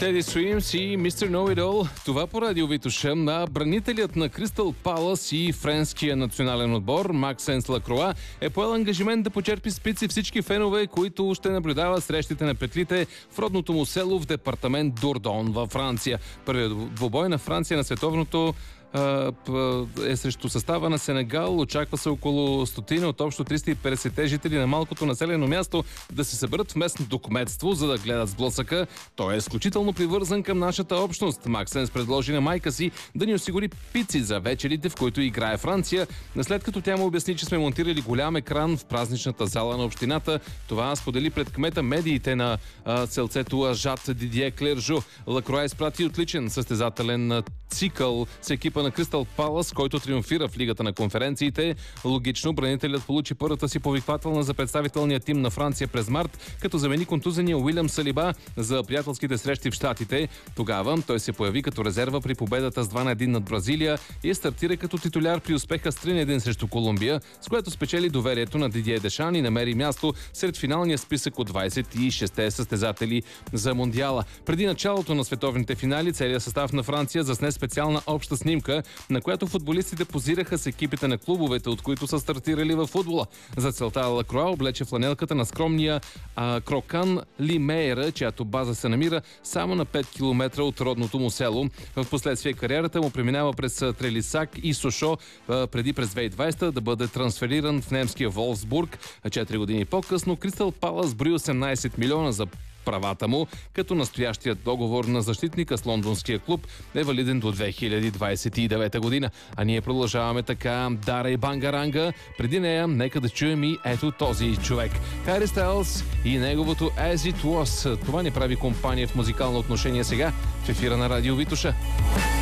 Теди Суимс и Мистер Know It All. Това по радио Витоша. Бранителят на Кристал Палас и френския национален отбор Максенс Лакроа е поел ангажимент да почерпи спици всички фенове, които ще наблюдават срещите на петлите в родното му село в департамент Дурдон във Франция. Първият двубой на Франция на световното е срещу състава на Сенегал. Очаква се около 100 от общо 350 жители на малкото населено място да се съберат в местното кметство, за да гледат сблъсъка. Той е изключително привързан към нашата общност. Максенс предложи на майка си да ни осигури пици за вечерите, в които играе Франция, след като тя му обясни, че сме монтирали голям екран в празничната зала на общината. Това сподели пред кмета медиите на селцето Ажат Дидие Клержо. Лакроа изпрати отличен състезателен цикъл с екипа на Кристал Палас, който триумфира в Лигата на конференциите. Логично, бранителят получи първата си повиквателна за представителния тим на Франция през март, като замени контузения Уилям Салиба за приятелските срещи в Щатите. Тогава той се появи като резерва при победата с 2-1 над Бразилия и стартира като титуляр при успеха с 3-1 срещу Колумбия, с което спечели доверието на Дидие Дешан и намери място сред финалния списък от 26-те състезатели за Мондиала. Преди началото на световните финали, целият състав на Франция засне специална обща снимка, на която футболистите позираха с екипите на клубовете, от които са стартирали във футбола. За целта Лакроа облече фланелката на скромния Крокан Лимейра, чиято база се намира само на 5 км от родното му село. В последствие кариерата му преминава през Трелисак и Сошо, преди през 2020 да бъде трансфериран в немския Волфсбург. 4 години по-късно Кристал Палас брои 18 милиона за правата му, като настоящият договор на защитника с лондонския клуб е валиден до 2029 година. А ние продължаваме така. Дара и Бангаранга. Преди нея, нека да чуем и ето този човек. Хари Стайлс и неговото As It Was. Това ни прави компания в музикално отношение сега в ефира на радио Витоша.